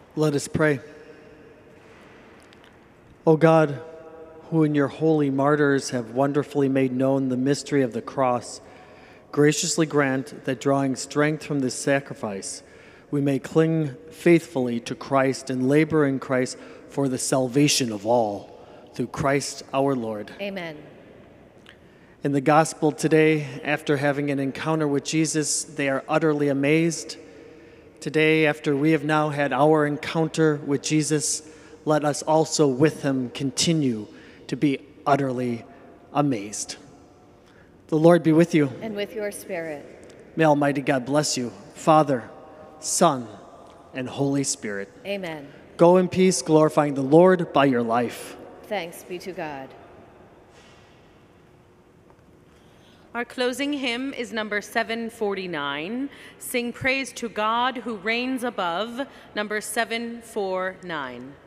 Let us pray. O God, who in your holy martyrs have wonderfully made known the mystery of the cross, graciously grant that drawing strength from this sacrifice, we may cling faithfully to Christ and labor in Christ for the salvation of all, through Christ our Lord. Amen. In the gospel today, after having an encounter with Jesus, they are utterly amazed. Today, after we have now had our encounter with Jesus, let us also with him continue to be utterly amazed. The Lord be with you. And with your spirit. May Almighty God bless you, Father, Son, and Holy Spirit. Amen. Go in peace, glorifying the Lord by your life. Thanks be to God. Our closing hymn is number 749. Sing praise to God who reigns above, number 749.